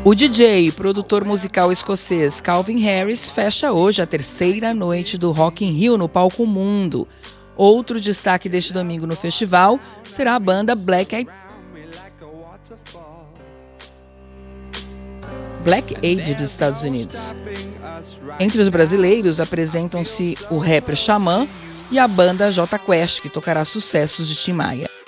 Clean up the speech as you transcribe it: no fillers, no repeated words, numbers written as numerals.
O DJ e produtor musical escocês Calvin Harris fecha hoje a terceira noite do Rock in Rio no Palco Mundo. Outro destaque deste domingo no festival será a banda Black Aid dos Estados Unidos. Entre os brasileiros apresentam-se o rapper Xamã e a banda Jota Quest, que tocará sucessos de Tim Maia.